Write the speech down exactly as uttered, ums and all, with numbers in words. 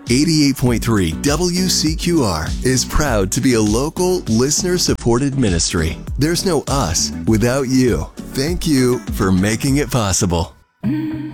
eighty-eight point three W C Q R is proud to be a local, listener-supported ministry. There's no us without you. Thank you for making it possible.